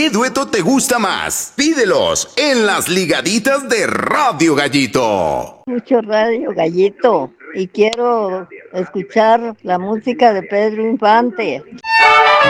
¿Qué dueto te gusta más? Pídelos en las ligaditas de Radio Gallito. Mucho Radio Gallito y quiero escuchar la música de Pedro Infante.